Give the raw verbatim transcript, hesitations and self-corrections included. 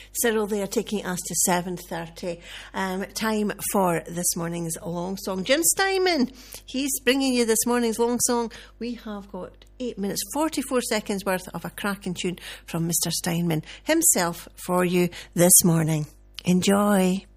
Cyril there taking us to seven thirty. Um, time for this morning's long song. Jim Steinman, he's bringing you this morning's long song. We have got eight minutes, forty-four seconds worth of a cracking tune from Mister Steinman himself for you this morning. Enjoy.